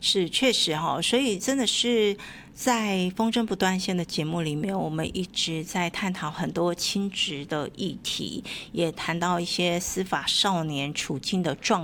是确实所以真的是在风筝不断线的节目里面，我们一直在探讨很多亲职的议题，也谈到一些司法少年处境的状